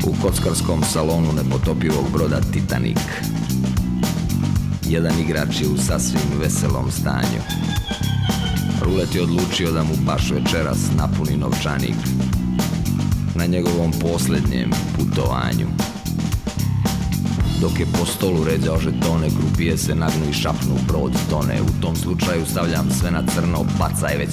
U kockarskom salonu nepotopivog broda Titanic. Jedan igrač je u sasvim veselom stanju. Rulet je odlučio da mu baš večeras napuni novčanik na njegovom posljednjem putovanju. Dok je po stolu ređao žetone, krupije se nagnu i šapnu, brod tone. U tom slučaju stavljam sve na crno, bacaj već